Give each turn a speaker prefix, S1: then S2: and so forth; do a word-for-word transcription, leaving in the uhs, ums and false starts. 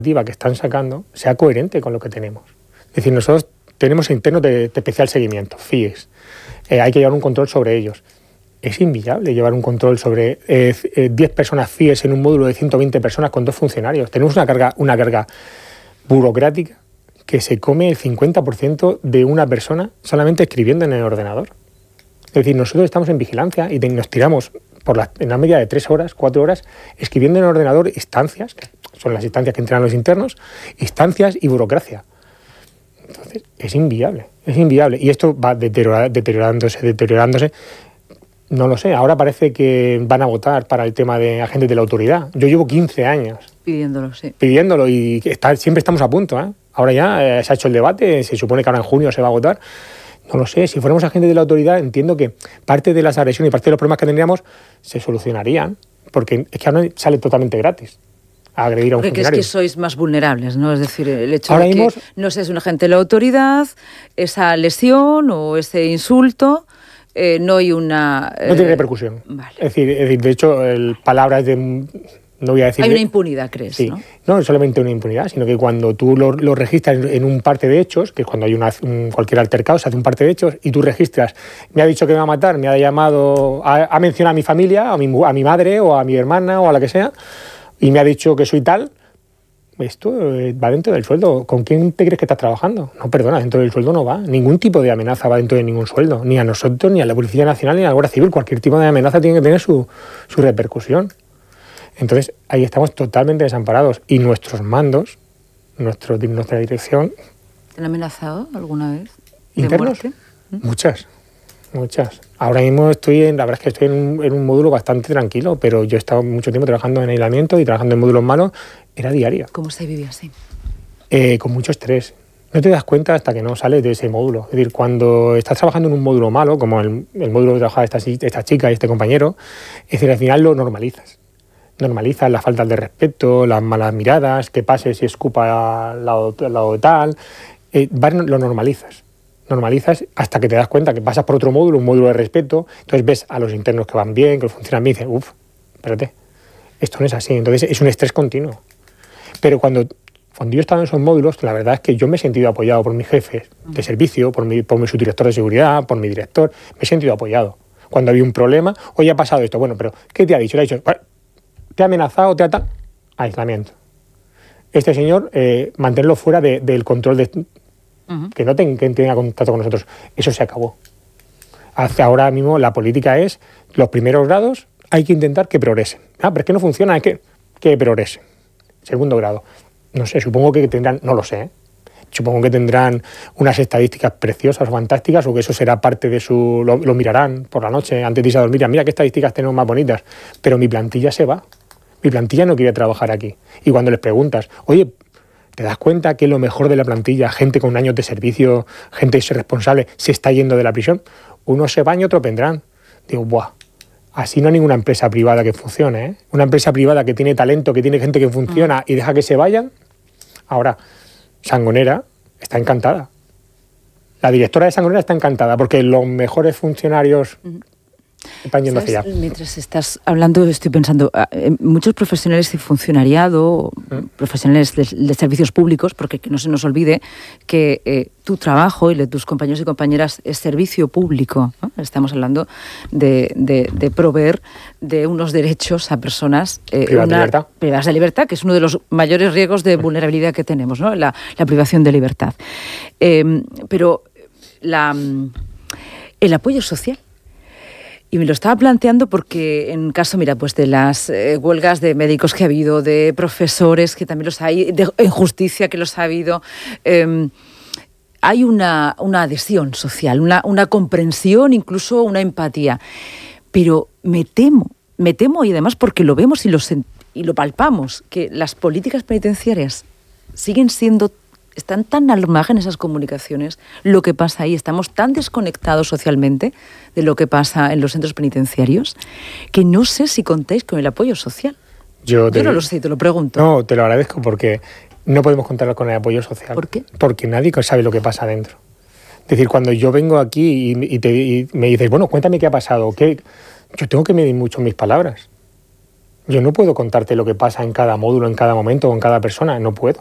S1: que están sacando sea coherente con lo que tenemos. Es decir, nosotros tenemos internos de, de especial seguimiento, F I E S. Eh, hay que llevar un control sobre ellos. Es inviable llevar un control sobre eh, eh, diez personas F I E S en un módulo de ciento veinte personas con dos funcionarios. Tenemos una carga, una carga burocrática que se come el cincuenta por ciento de una persona solamente escribiendo en el ordenador. Es decir, nosotros estamos en vigilancia y te, nos tiramos por la, en la media de tres horas, cuatro horas, escribiendo en el ordenador instancias, que son las instancias que entrenan los internos, instancias y burocracia. Entonces, es inviable, es inviable. Y esto va deteriorándose, deteriorándose. No lo sé, ahora parece que van a votar para el tema de agentes de la autoridad. Yo llevo quince años
S2: pidiéndolo, sí.
S1: Pidiéndolo y está, siempre estamos a punto, ¿eh? Ahora ya eh, se ha hecho el debate, se supone que ahora en junio se va a votar. No lo sé, si fuéramos agentes de la autoridad entiendo que parte de las agresiones y parte de los problemas que tendríamos se solucionarían, porque es que ahora sale totalmente gratis agredir a un
S2: porque
S1: funcionario.
S2: Porque es que sois más vulnerables, ¿no? Es decir, el hecho
S1: ahora
S2: de que
S1: mismo,
S2: no seas un agente de la autoridad, esa lesión o ese insulto, eh, no hay una... Eh...
S1: No tiene repercusión.
S2: Vale.
S1: Es decir, es decir, de hecho, el, palabras de... No voy a decir
S2: hay
S1: de,
S2: una impunidad, ¿crees?
S1: Sí,
S2: ¿no?
S1: no es solamente una impunidad, sino que cuando tú lo, lo registras en un parte de hechos, que es cuando hay una, un, cualquier altercado, se hace un parte de hechos, y tú registras, me ha dicho que me va a matar, me ha llamado, ha, ha mencionado a mi familia, a mi, a mi madre o a mi hermana o a la que sea, y me ha dicho que soy tal, esto va dentro del sueldo. ¿Con quién te crees que estás trabajando? No, perdona, dentro del sueldo no va. Ningún tipo de amenaza va dentro de ningún sueldo, ni a nosotros, ni a la Policía Nacional, ni a la Guardia Civil. Cualquier tipo de amenaza tiene que tener su, su repercusión. Entonces, ahí estamos totalmente desamparados. Y nuestros mandos, nuestro, nuestra dirección...
S2: ¿Te han amenazado alguna vez de
S1: ¿internos?
S2: muerte?
S1: Muchas, muchas. Ahora mismo estoy en, la verdad es que estoy en un, en un módulo bastante tranquilo, pero yo he estado mucho tiempo trabajando en aislamiento y trabajando en módulos malos, era diario.
S2: ¿Cómo se vive así?
S1: Eh, con mucho estrés. No te das cuenta hasta que no sales de ese módulo. Es decir, cuando estás trabajando en un módulo malo, como el, el módulo que trabajaba esta, esta chica y este compañero, es decir, al final lo normalizas. Normalizas las faltas de respeto, las malas miradas, que pases y escupa al lado, al lado de tal. Eh, lo normalizas. Normalizas hasta que te das cuenta que pasas por otro módulo, un módulo de respeto, entonces ves a los internos que van bien, que funcionan bien, y dices, uff, espérate, esto no es así. Entonces es un estrés continuo. Pero cuando, cuando yo he estado en esos módulos, la verdad es que yo me he sentido apoyado por mis jefes de servicio, por mi, por mi subdirector de seguridad, por mi director, me he sentido apoyado. Cuando había un problema, oye, ha pasado esto, bueno, pero ¿qué te ha dicho? Le ha dicho, te ha amenazado, te ha tal... Aislamiento. Este señor, eh, mantenerlo fuera de, del control, de, uh-huh. que no ten, que tenga contacto con nosotros. Eso se acabó. Hasta ahora mismo la política es, los primeros grados hay que intentar que progresen. Ah, pero es que no funciona, es que, que progresen. Segundo grado. No sé, supongo que tendrán, no lo sé, ¿eh? Supongo que tendrán unas estadísticas preciosas, fantásticas, o que eso será parte de su... Lo, lo mirarán por la noche, antes de irse a dormir. Mira qué estadísticas tenemos más bonitas. Pero mi plantilla se va. Mi plantilla no quiere trabajar aquí. Y cuando les preguntas, oye, ¿te das cuenta que lo mejor de la plantilla, gente con años de servicio, gente responsable, se está yendo de la prisión? Unos se van y otros vendrán. Digo, buah, así no hay ninguna empresa privada que funcione, ¿eh? Una empresa privada que tiene talento, que tiene gente que funciona mm. y deja que se vayan. Ahora, Sangonera está encantada. La directora de Sangonera está encantada porque los mejores funcionarios... Mm. Están yendo hacia allá.
S2: Mientras estás hablando, estoy pensando, eh, muchos profesionales de funcionariado, ¿Mm? profesionales de, de servicios públicos, porque que no se nos olvide que eh, tu trabajo y de tus compañeros y compañeras es servicio público, ¿no? Estamos hablando de, de, de proveer de unos derechos a personas eh,
S1: privadas de libertad.
S2: privadas de libertad, que es uno de los mayores riesgos de vulnerabilidad que tenemos, ¿no? La, la privación de libertad. Eh, pero la, el apoyo social. Y me lo estaba planteando porque en caso, mira, pues de las eh, huelgas de médicos que ha habido, de profesores que también los hay, de injusticia que los ha habido, eh, hay una, una adhesión social, una, una comprensión, incluso una empatía. Pero me temo, me temo y además porque lo vemos y lo, y lo palpamos, que las políticas penitenciarias siguen siendo... Están tan al margen esas comunicaciones, lo que pasa ahí, estamos tan desconectados socialmente de lo que pasa en los centros penitenciarios, que no sé si contáis con el apoyo social.
S1: Yo, te,
S2: Yo no lo sé, te lo pregunto.
S1: No, te lo agradezco porque no podemos contar con el apoyo social.
S2: ¿Por qué?
S1: Porque nadie sabe lo que pasa dentro. Es decir, cuando yo vengo aquí y, y, te, y me dices, bueno, cuéntame qué ha pasado, ¿qué? Yo tengo que medir mucho mis palabras. Yo no puedo contarte lo que pasa en cada módulo, en cada momento o en cada persona, no puedo.